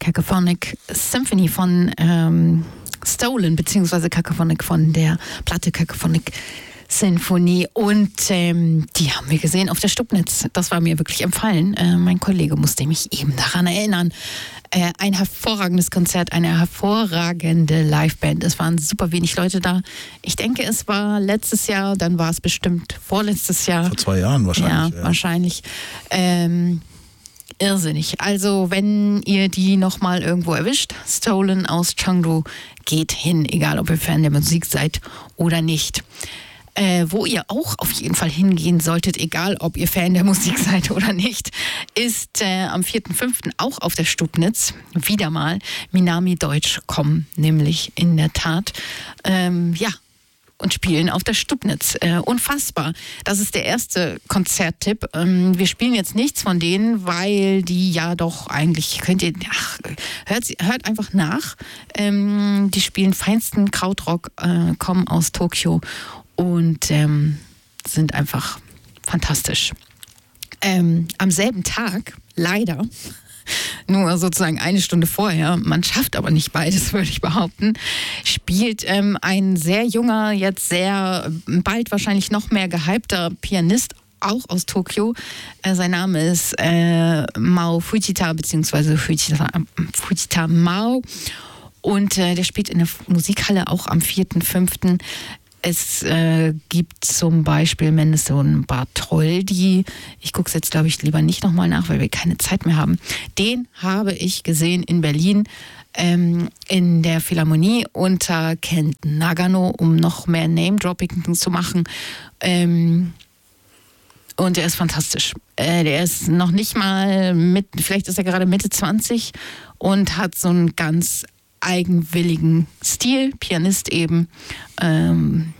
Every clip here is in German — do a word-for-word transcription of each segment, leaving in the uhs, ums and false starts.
Cacophonic Symphony von ähm, Stolen, beziehungsweise Cacophonic von der Platte Cacophonic Sinfonie. Und ähm, die haben wir gesehen auf der Stubnitz. Das war mir wirklich empfallen. Äh, mein Kollege musste mich eben daran erinnern. Äh, ein hervorragendes Konzert, eine hervorragende Liveband. Es waren super wenig Leute da. Ich denke, es war letztes Jahr, dann war es bestimmt vorletztes Jahr. Vor zwei Jahren wahrscheinlich. Ja, ja. wahrscheinlich. Ähm, irrsinnig. Also, wenn ihr die nochmal irgendwo erwischt, Stolen aus Chengdu, geht hin, egal ob ihr Fan der Musik seid oder nicht. Äh, wo ihr auch auf jeden Fall hingehen solltet, egal ob ihr Fan der Musik seid oder nicht, ist äh, am vierten fünften auch auf der Stubnitz wieder mal Minami Deutsch kommen, nämlich in der Tat, ähm, ja, und spielen auf der Stubnitz. Äh, unfassbar. Das ist der erste Konzerttipp. Ähm, wir spielen jetzt nichts von denen, weil die ja doch eigentlich, könnt ihr, ach, hört, hört einfach nach. Ähm, die spielen feinsten Krautrock, äh, kommen aus Tokio und ähm, sind einfach fantastisch. Ähm, am selben Tag, leider, nur sozusagen eine Stunde vorher, man schafft aber nicht beides, würde ich behaupten, spielt ähm, ein sehr junger, jetzt sehr bald wahrscheinlich noch mehr gehypter Pianist, auch aus Tokio. Äh, sein Name ist äh, Mao Fujita, beziehungsweise Fujita, Fujita Mao. Und äh, der spielt in der Musikhalle auch am vierten fünften Es äh, gibt zum Beispiel Mendelssohn Bartholdy. Ich gucke es jetzt, glaube ich, lieber nicht nochmal nach, weil wir keine Zeit mehr haben. Den habe ich gesehen in Berlin ähm, in der Philharmonie unter Kent Nagano, um noch mehr Name-Dropping zu machen. Ähm, und er ist fantastisch. Äh, der ist noch nicht mal, mit, vielleicht ist er gerade Mitte zwanzig und hat so einen ganz eigenwilligen Stil, Pianist eben, ähm,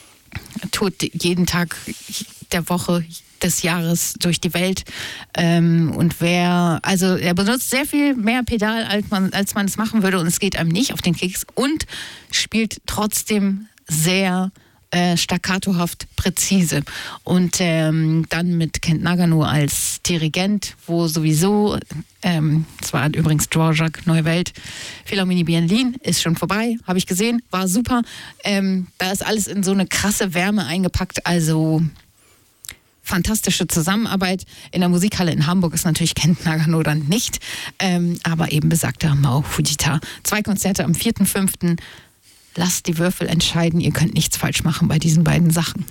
tut jeden Tag der Woche des Jahres durch die Welt ähm, und wer, also er benutzt sehr viel mehr Pedal, als man, als man es machen würde und es geht einem nicht auf den Keks und spielt trotzdem sehr äh, staccatohaft präzise und ähm, dann mit Kent Nagano als Dirigent, wo sowieso Ähm, das war übrigens Dvorak, Neue Welt, Philharmonie Berlin, ist schon vorbei, habe ich gesehen, war super. Ähm, da ist alles in so eine krasse Wärme eingepackt, also fantastische Zusammenarbeit. In der Musikhalle in Hamburg ist natürlich Kent Nagano dann nicht, ähm, aber eben besagter Mao Fujita. Zwei Konzerte am vierten fünften Lasst die Würfel entscheiden, ihr könnt nichts falsch machen bei diesen beiden Sachen.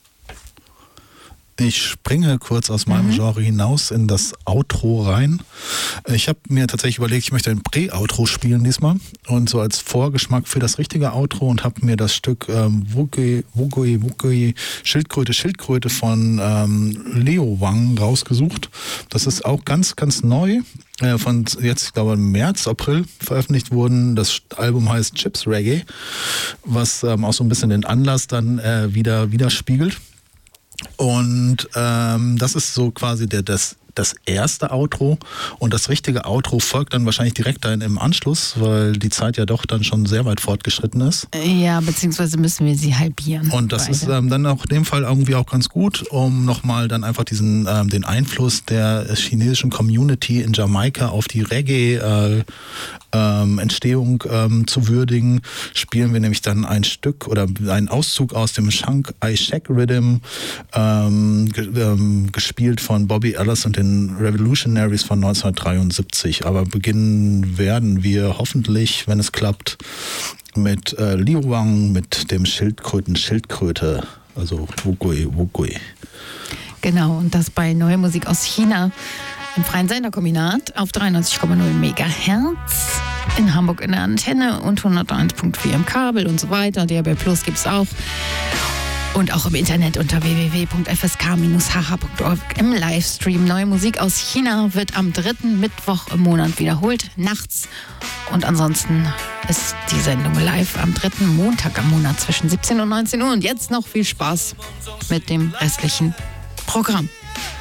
Ich springe kurz aus meinem mhm. Genre hinaus in das Outro rein. Ich habe mir tatsächlich überlegt, ich möchte ein Prä-Outro spielen diesmal und so als Vorgeschmack für das richtige Outro und habe mir das Stück ähm, Wugui, Wugui, Wugui, Schildkröte, Schildkröte von ähm, Leo Wang rausgesucht. Das ist auch ganz, ganz neu. Äh, von jetzt, ich glaube, März, April veröffentlicht wurden. Das Album heißt Chips Reggae, was ähm, auch so ein bisschen den Anlass dann äh, wieder widerspiegelt. Und ähm, das ist so quasi der, das, das erste Outro und das richtige Outro folgt dann wahrscheinlich direkt dann im Anschluss, weil die Zeit ja doch dann schon sehr weit fortgeschritten ist. Ja, beziehungsweise müssen wir sie halbieren. Und das beide. ist ähm, dann auch in dem Fall irgendwie auch ganz gut, um nochmal dann einfach diesen ähm, den Einfluss der chinesischen Community in Jamaika auf die Reggae äh, ähm, Entstehung ähm, zu würdigen. Spielen wir nämlich dann ein Stück oder einen Auszug aus dem Shank I Shack Rhythm, ähm, ge- ähm, gespielt von Bobby Ellis und den Revolutionaries von neunzehnhundertdreiundsiebzig. Aber beginnen werden wir hoffentlich, wenn es klappt, mit äh, Liu Wang, mit dem Schildkröten Schildkröte, also Wugui Wugui. Genau, und das bei Neue Musik aus China im freien Senderkombinat auf dreiundneunzig Komma null Megahertz in Hamburg in der Antenne und hunderteins Komma vier im Kabel und so weiter. D A B Plus gibt es auch. Und auch im Internet unter w w w punkt f s k dash h h punkt org im Livestream. Neue Musik aus China wird am dritten Mittwoch im Monat wiederholt, nachts. Und ansonsten ist die Sendung live am dritten Montag am Monat zwischen siebzehn und neunzehn Uhr. Und jetzt noch viel Spaß mit dem restlichen Programm.